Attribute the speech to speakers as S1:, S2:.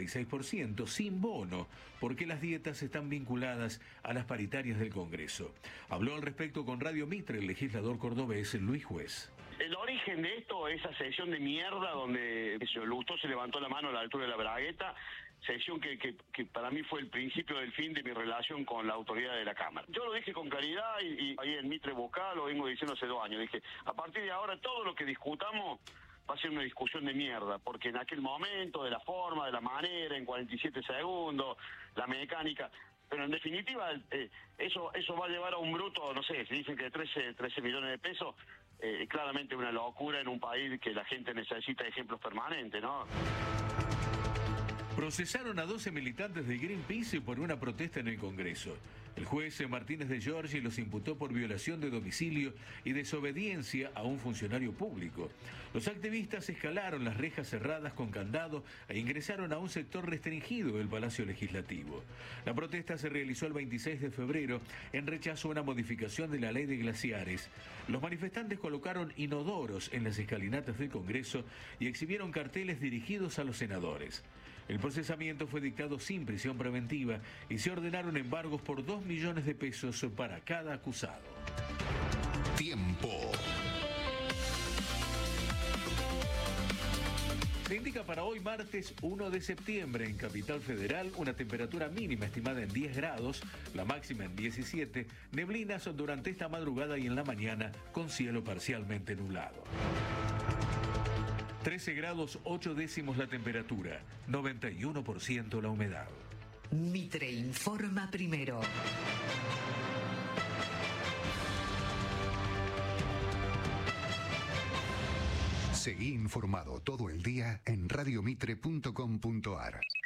S1: 36% sin bono, porque las dietas están vinculadas a las paritarias del Congreso. Habló al respecto con Radio Mitre el legislador cordobés Luis Juez.
S2: El origen de esto, esa sesión de mierda donde Lustó se levantó la mano a la altura de la bragueta, sesión que para mí fue el principio del fin de mi relación con la autoridad de la Cámara. Yo lo dije con claridad y ahí en Mitre Vocal lo vengo diciendo hace 2 años. Dije, a partir de ahora todo lo que discutamos va a ser una discusión de mierda, porque en aquel momento, de la forma, de la manera, en 47 segundos, la mecánica... Pero en definitiva, eso va a llevar a un bruto, no sé, si dicen que 13 millones de pesos, claramente una locura en un país que la gente necesita ejemplos permanentes, ¿no?
S1: Procesaron a 12 militantes de Greenpeace por una protesta en el Congreso. El juez Martínez de Giorgi los imputó por violación de domicilio y desobediencia a un funcionario público. Los activistas escalaron las rejas cerradas con candado e ingresaron a un sector restringido del Palacio Legislativo. La protesta se realizó el 26 de febrero en rechazo a una modificación de la ley de glaciares. Los manifestantes colocaron inodoros en las escalinatas del Congreso y exhibieron carteles dirigidos a los senadores. El procesamiento fue dictado sin prisión preventiva y se ordenaron embargos por 2 millones de pesos para cada acusado.
S3: Tiempo.
S1: Se indica para hoy martes 1 de septiembre en Capital Federal una temperatura mínima estimada en 10 grados, la máxima en 17, neblinas durante esta madrugada y en la mañana con cielo parcialmente nublado. 13 grados 8 décimos la temperatura, 91% la humedad.
S4: Mitre informa primero.
S3: Seguí informado todo el día en radiomitre.com.ar.